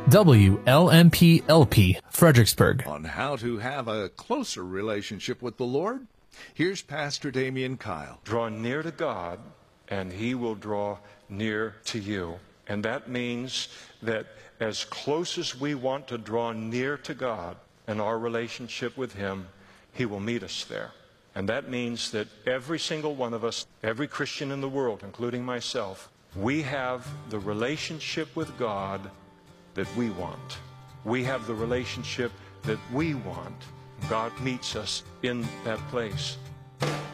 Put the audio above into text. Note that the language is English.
WLMP-LP, Fredericksburg. On how to have a closer relationship with the Lord, here's Pastor Damian Kyle. Draw near to God, and He will draw near to you. And that means that as close as we want to draw near to God and our relationship with Him, He will meet us there. And that means that every single one of us, every Christian in the world, including myself, we have the relationship with God that we want. We have the relationship that we want. God meets us in that place.